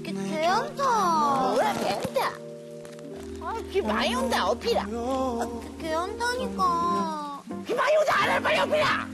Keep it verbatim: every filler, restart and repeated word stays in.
개, 개한다. 뭐라 개한다. 아, 비 많이 온다, 어피라. 개, 개한다니까. 비 많이 온다, 안 할 빨리 어피라.